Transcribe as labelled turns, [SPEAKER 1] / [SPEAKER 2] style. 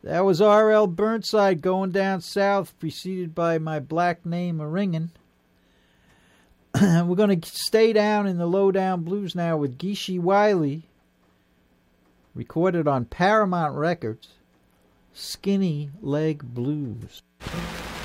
[SPEAKER 1] That was R.L. Burnside, Going Down South, preceded by My Black Name A-Ringin'. We're going to stay down in the low-down blues now with Geeshie Wiley, recorded on Paramount Records, Skinny Leg Blues.